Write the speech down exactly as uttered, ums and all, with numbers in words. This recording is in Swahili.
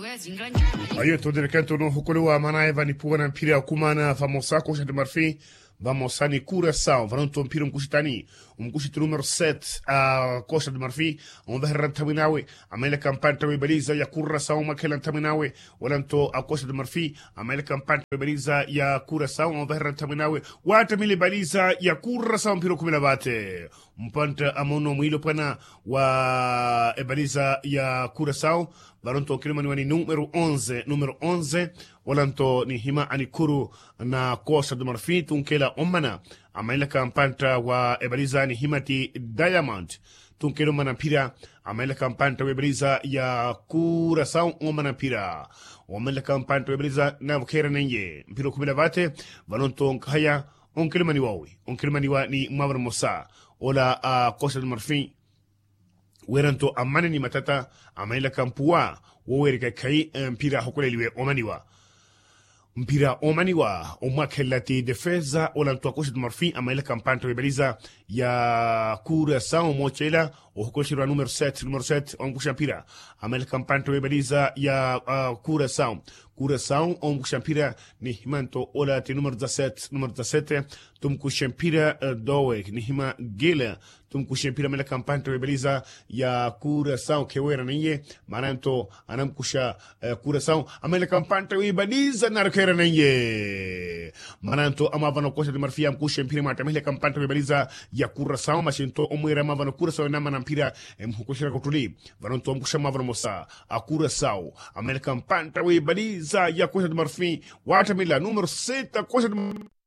Ayo to dire kanto no hukulu wa manae vani puwana mpira kumana famosa Costa de Marfim vamos ani Curaçao varanto mpira mkushitani umkushiti numero sete a Costa de Marfim on verra taminawe amele kampanta webeliza ya Curaçao makela taminawe walanto a Costa de Marfim amele kampanta webeliza ya Curaçao on verra taminawe wata mili baliza ya Curaçao mpira kumila bate mpanta amono mwilo pana wa ebaliza ya Curaçao varanto kilima ni wani numero onze numero onze walanto ni hima anikuru na Costa de Marfim tunkela omana amaila kampanta wa ebaliza ni himati Diamond tunkelo mana pira amaila kampanta wa ebaliza ya Curaçao omana pira amaila kampanta wa ebaliza na vukera nenye mpiro kumila vate valonto nkaya onkelo mani wawi onkelo mani wa ni mawar mosa ola a Costa de Marfim weranto amane ni matata amaila kampua wowerika kai mpira hokoleliwe omaniwa mpira omaniwa omakelati defeza olanto Costa de Marfim amaila kampanta webeliza ya Curaçao mochela ohokoshirwa numero sete numero sete ongusha mpira amaila kampanta webeliza ya uh, Curaçao Curaçao ongusha mpira ni himanto ola ti numero dezessete numero dezessete tumkusha mpira uh, dowe ni hima gila tumkusha mpira amaila kampanta webeliza ya Curaçao kewera niye mananto anamkusha uh, Curaçao amaila kampanta webeliza narakera niye mananto amavano Costa de Marfim amkusha mpira mata amaila kampanta webeliza ya Curaçao mashinto omwera amavano Curaçao nama mpira mhukushira kutuli varonto amkusha mavano mosa a Curaçao amaila kampanta webeliza ya Costa de Marfim watamila numero sete Costa de